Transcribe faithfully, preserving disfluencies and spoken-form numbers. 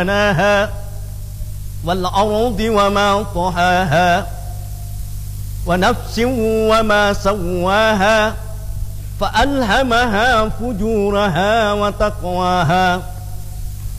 بناها والأرض وما طحاها ونفس وما سواها فألهمها فجورها وتقواها